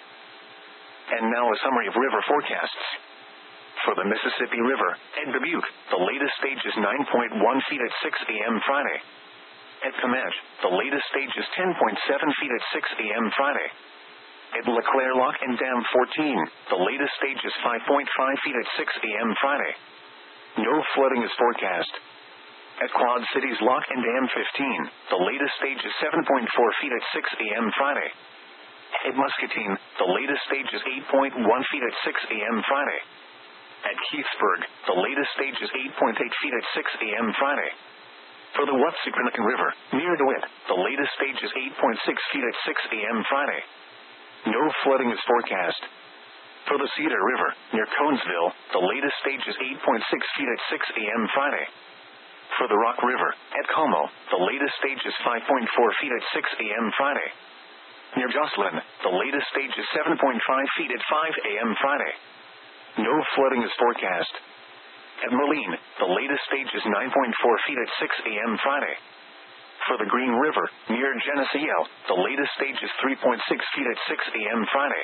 And now a summary of river forecasts. For the Mississippi River, at Dubuque, the latest stage is 9.1 feet at 6 a.m. Friday. At Comanche, the latest stage is 10.7 feet at 6 a.m. Friday. At LeClaire Lock and Dam 14, the latest stage is 5.5 feet at 6 a.m. Friday. No flooding is forecast. At Quad Cities Lock and Dam 15, the latest stage is 7.4 feet at 6 a.m. Friday. At Muscatine, the latest stage is 8.1 feet at 6 a.m. Friday. At Keithsburg, the latest stage is 8.8 feet at 6 a.m. Friday. For the Watsukanakan River, near DeWitt, the latest stage is 8.6 feet at 6 a.m. Friday. No flooding is forecast. For the Cedar River, near Conesville, the latest stage is 8.6 feet at 6 a.m. Friday. For the Rock River, at Como, the latest stage is 5.4 feet at 6 a.m. Friday. Near Jocelyn, the latest stage is 7.5 feet at 5 a.m. Friday. No flooding is forecast. At Moline, the latest stage is 9.4 feet at 6 a.m. Friday. For the Green River, near Geneseo, the latest stage is 3.6 feet at 6 a.m. Friday.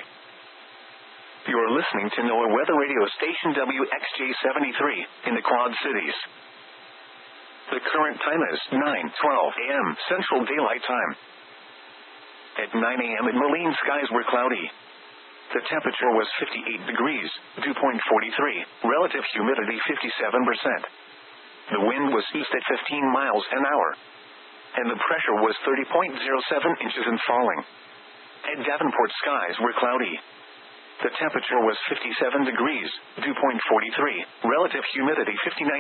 You are listening to NOAA Weather Radio Station WXJ73 in the Quad Cities. The current time is 9:12 a.m. Central Daylight Time. At 9 a.m. in Moline, skies were cloudy. The temperature was 58 degrees, dew point 43, relative humidity 57%. The wind was east at 15 miles an hour. And the pressure was 30.07 inches and falling. At Davenport, skies were cloudy. The temperature was 57 degrees, dew point 43, relative humidity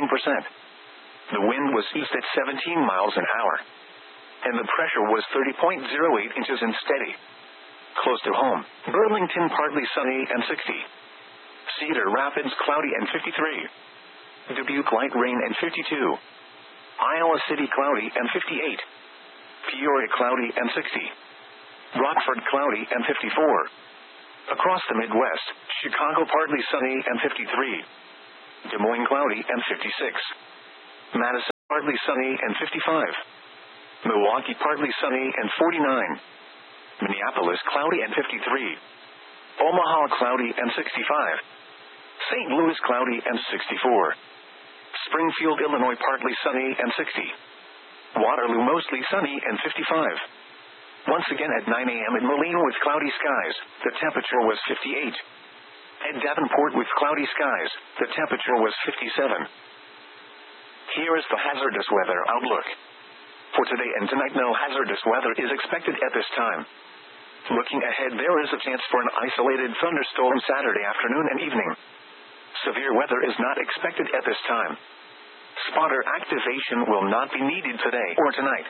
59%. The wind was east at 17 miles an hour. And the pressure was 30.08 inches and steady. Close to home, Burlington partly sunny and 60. Cedar Rapids cloudy and 53. Dubuque light rain and 52. Iowa City cloudy and 58. Peoria cloudy and 60. Rockford cloudy and 54. Across the Midwest, Chicago partly sunny and 53. Des Moines cloudy and 56. Madison partly sunny and 55. Milwaukee, partly sunny and 49. Minneapolis, cloudy and 53. Omaha, cloudy and 65. St. Louis, cloudy and 64. Springfield, Illinois, partly sunny and 60. Waterloo, mostly sunny and 55. Once again at 9 a.m. in Moline with cloudy skies, the temperature was 58. At Davenport with cloudy skies, the temperature was 57. Here is the hazardous weather outlook. For today and tonight, no hazardous weather is expected at this time. Looking ahead, there is a chance for an isolated thunderstorm Saturday afternoon and evening. Severe weather is not expected at this time. Spotter activation will not be needed today or tonight.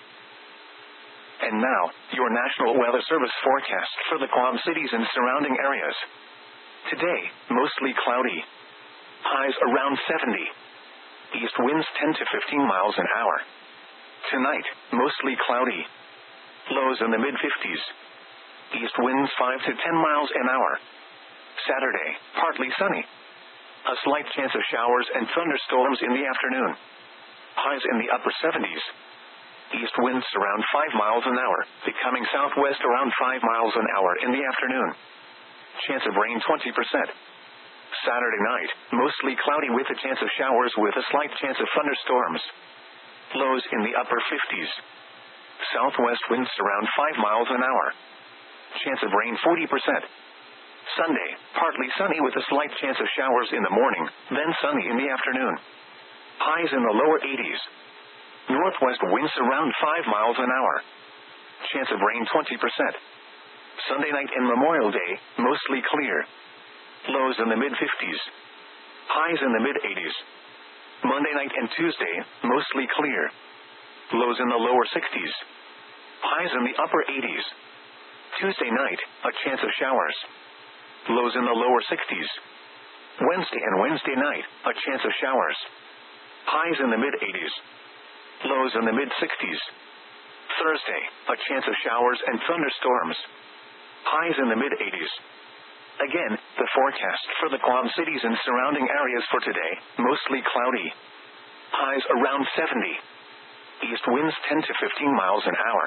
And now, your National Weather Service forecast for the Quad Cities and surrounding areas. Today, mostly cloudy. Highs around 70. East winds 10 to 15 miles an hour. Tonight, mostly cloudy. Lows in the mid-50s. East winds 5 to 10 miles an hour. Saturday, partly sunny. A slight chance of showers and thunderstorms in the afternoon. Highs in the upper 70s. East winds around 5 miles an hour, becoming southwest around 5 miles an hour in the afternoon. Chance of rain 20%. Saturday night, mostly cloudy with a chance of showers with a slight chance of thunderstorms. Lows in the upper 50s. Southwest winds around 5 miles an hour. Chance of rain 40%. Sunday, partly sunny with a slight chance of showers in the morning, then sunny in the afternoon. Highs in the lower 80s. Northwest winds around 5 miles an hour. Chance of rain 20%. Sunday night and Memorial Day, mostly clear. Lows in the mid-50s. Highs in the mid-80s. Monday night and Tuesday, mostly clear. Lows in the lower 60s. Highs in the upper 80s. Tuesday night, a chance of showers. Lows in the lower 60s. Wednesday and Wednesday night, a chance of showers. Highs in the mid-80s. Lows in the mid-60s. Thursday, a chance of showers and thunderstorms. Highs in the mid-80s. Again, the forecast for the Quad Cities and surrounding areas for today, mostly cloudy. Highs around 70. East winds 10 to 15 miles an hour.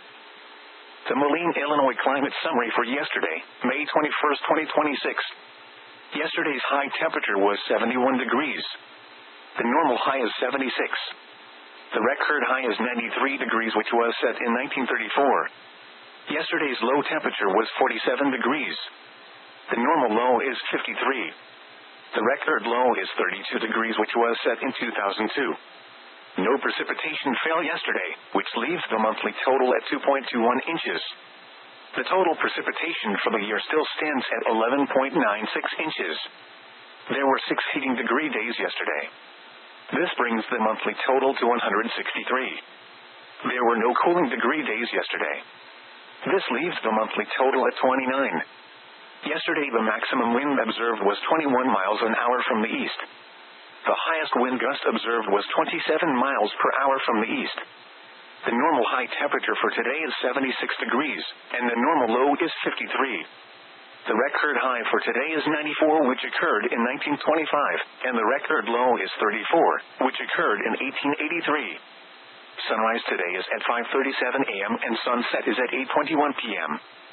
The Moline, Illinois climate summary for yesterday, May 21st, 2026. Yesterday's high temperature was 71 degrees. The normal high is 76. The record high is 93 degrees, which was set in 1934. Yesterday's low temperature was 47 degrees. The normal low is 53. The record low is 32 degrees, which was set in 2002. No precipitation fell yesterday, which leaves the monthly total at 2.21 inches. The total precipitation for the year still stands at 11.96 inches. There were 6 heating degree days yesterday. This brings the monthly total to 163. There were no cooling degree days yesterday. This leaves the monthly total at 29. Yesterday the maximum wind observed was 21 miles an hour from the east. The highest wind gust observed was 27 miles per hour from the east. The normal high temperature for today is 76 degrees, and the normal low is 53. The record high for today is 94, which occurred in 1925, and the record low is 34, which occurred in 1883. Sunrise today is at 5:37 a.m. and sunset is at 8:21 p.m.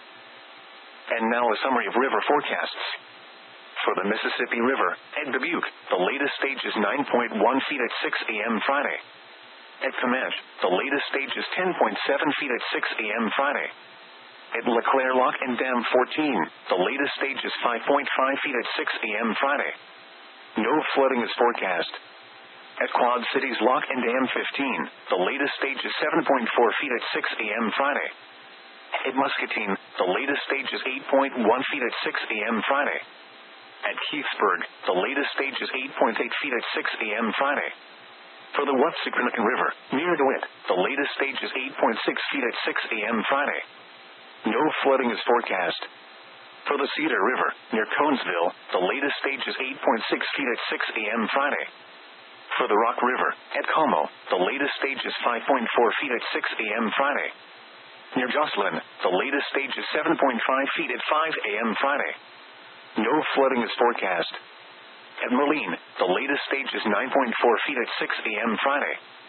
And now a summary of river forecasts. For the Mississippi River, at Dubuque, the latest stage is 9.1 feet at 6 a.m. Friday. At Comanche, the latest stage is 10.7 feet at 6 a.m. Friday. At LeClaire Lock and Dam 14, the latest stage is 5.5 feet at 6 a.m. Friday. No flooding is forecast. At Quad Cities Lock and Dam 15, the latest stage is 7.4 feet at 6 a.m. Friday. At Muscatine, the latest stage is 8.1 feet at 6 a.m. Friday. At Keithsburg, the latest stage is 8.8 feet at 6 a.m. Friday. For the Watsiconican River, near DeWitt, the latest stage is 8.6 feet at 6 a.m. Friday. No flooding is forecast. For the Cedar River, near Conesville, the latest stage is 8.6 feet at 6 a.m. Friday. For the Rock River, at Como, the latest stage is 5.4 feet at 6 a.m. Friday. Near Jocelyn, the latest stage is 7.5 feet at 5 a.m. Friday. No flooding is forecast. At Moline, the latest stage is 9.4 feet at 6 a.m. Friday.